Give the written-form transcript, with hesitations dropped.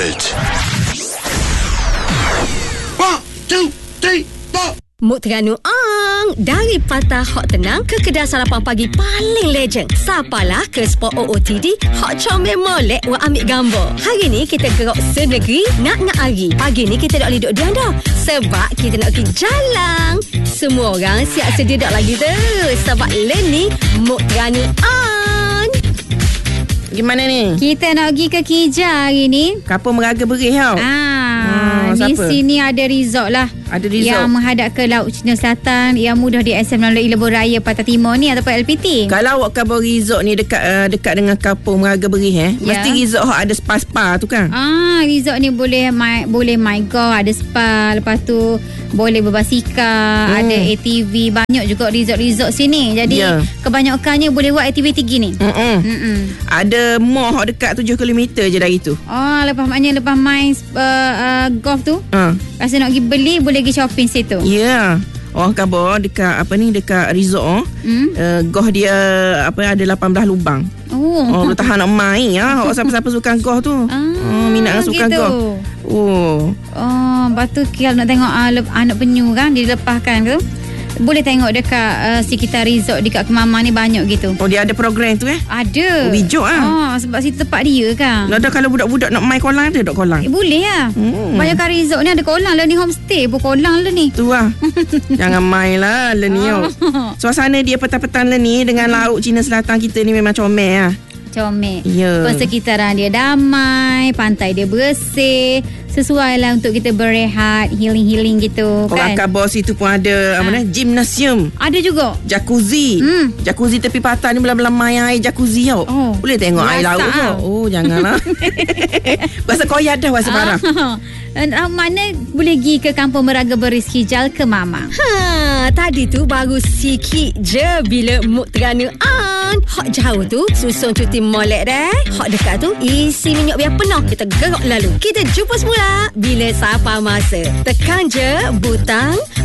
Village. 1, 2, 3, 4. Muk Terengganu dari Patah Hot Tenang ke kedai sarapan pagi paling legend. Sapalah ke spot OOTD Hot Comel molek wa ambil gambar. Hari ni kita gerak senegeri nak hari. Pagi ni kita tak boleh duduk diam dah. Sebab kita nak pergi jalan. Semua orang siap sedia tak lagi tu. Sebab ni Muk Terengganu Gimana ni? Kita nak pergi ke Kija hari ni. Kapur Meraga Berih tau. Di sini ada resort lah. Ada resort yang menghadap ke Laut Cina Selatan, yang mudah diakses melalui Lebuh Raya Pantai Timur ni ataupun LPT. Kalau awak kabur resort ni dekat dengan Kapur Meraga Berih mesti resort hok ada spa tu kan? Resort ni boleh my golf, ada spa, lepas tu boleh berbasikal, ada ATV, banyak juga resort sini. Jadi kebanyakannya boleh buat aktiviti gini. Ada mall hok dekat 7 km je dari tu. Lepas main golf tu, rasa nak pergi beli, boleh pergi shopping situ. Orang khabar dekat dekat resort golf dia ada 18 lubang. Lu tahan nak main Awak siapa-siapa suka golf tu. Minat dengan suka golf. Lepas tu kalau nak tengok anak penyu kan dilepaskan tu, boleh tengok dekat sekitar resort dekat Kemamang ni banyak gitu. Dia ada program tu Ada. Bijak sebab situ tempat dia kan. Ada kalau budak-budak nak main kolam, ada tak kolam? Boleh lah. Banyak kan resort ni ada kolam lah, ni homestay pun kolam lah ni. Tu lah. Jangan main lah ni. Suasana dia petang-petang ni dengan Laut Cina Selatan kita ni memang comel lah. Comel. Persekitaran dia damai, pantai dia bersih, sesuai lah untuk kita berehat, healing gitu. Orang khabar situ pun ada gymnasium. Ada juga jacuzzi. Jacuzzi tepi pantai ni belah-belah main air jacuzzi tau. Boleh tengok air laut tu. Janganlah. Rasa koyak dah rasa parah. Mana boleh pergi ke Kampung Meraga Berih Kijal ke Mamang. Tadi tu baru sikit je bila Muk Terengganu hot jauh tu susun cuti molek dah. Hot dekat tu isi minyak biar penuh. Kita gerak lalu. Kita jumpa semula bila siapa masa. Tekan je butang